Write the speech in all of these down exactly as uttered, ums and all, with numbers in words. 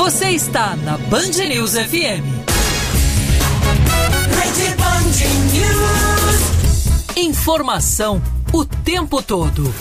Você está na Band News F M. Rede Band News. Informação o tempo todo.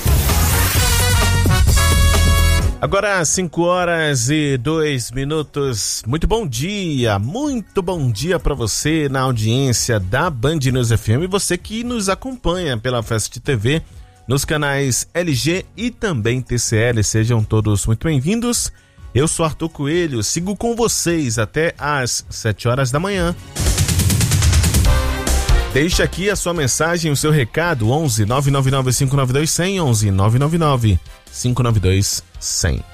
Agora cinco horas e dois minutos. Muito bom dia, muito bom dia para você na audiência da Band News F M e você que nos acompanha pela Fast T V nos canais L G e também T C L. Sejam todos muito bem-vindos. Eu sou Arthur Coelho, sigo com vocês até às sete horas da manhã. Deixe aqui a sua mensagem, o seu recado, onze nove nove nove cinco nove dois zero zero, onze nove nove nove cinco nove dois zero zero.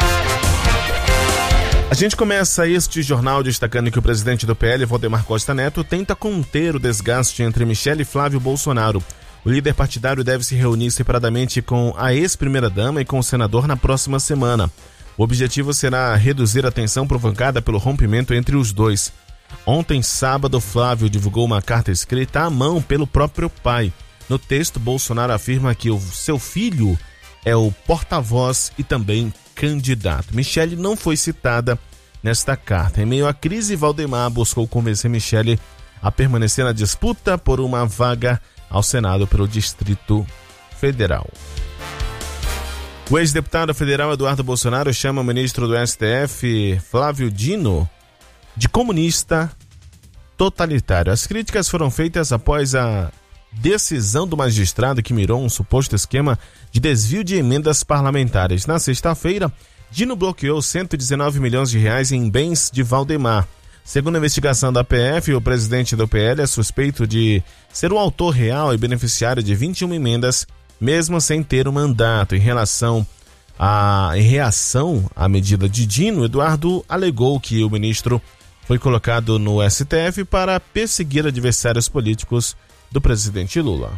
A gente começa este jornal destacando que o presidente do P L, Valdemar Costa Neto, tenta conter o desgaste entre Michele e Flávio Bolsonaro. O líder partidário deve se reunir separadamente com a ex-primeira-dama e com o senador na próxima semana. O objetivo será reduzir a tensão provocada pelo rompimento entre os dois. Ontem, sábado, Flávio divulgou uma carta escrita à mão pelo próprio pai. No texto, Bolsonaro afirma que o seu filho é o porta-voz e também candidato. Michele não foi citada nesta carta. Em meio à crise, Valdemar buscou convencer Michele a permanecer na disputa por uma vaga ao Senado pelo Distrito Federal. O ex-deputado federal Eduardo Bolsonaro chama o ministro do S T F, Flávio Dino, de comunista totalitário. As críticas foram feitas após a decisão do magistrado que mirou um suposto esquema de desvio de emendas parlamentares. Na sexta-feira, Dino bloqueou cento e dezenove milhões de reais em bens de Valdemar. Segundo a investigação da P F, o presidente do P L é suspeito de ser o autor real e beneficiário de vinte e uma emendas, mesmo sem ter um mandato. Em relação a, em reação à medida de Dino, Eduardo alegou que o ministro foi colocado no S T F para perseguir adversários políticos do presidente Lula.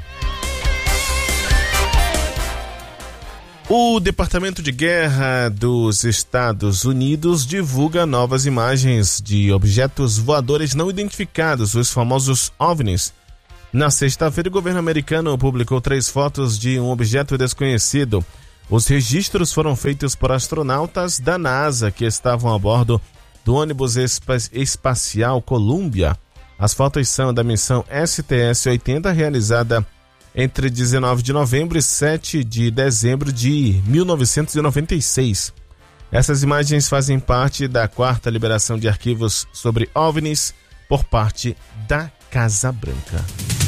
O Departamento de Guerra dos Estados Unidos divulga novas imagens de objetos voadores não identificados, os famosos OVNIs. Na sexta-feira, o governo americano publicou três fotos de um objeto desconhecido. Os registros foram feitos por astronautas da NASA que estavam a bordo do ônibus espa- espacial Columbia. As fotos são da missão S T S oitenta, realizada entre dezenove de novembro e sete de dezembro de mil novecentos e noventa e seis. Essas imagens fazem parte da quarta liberação de arquivos sobre OVNIs por parte da Casa Branca.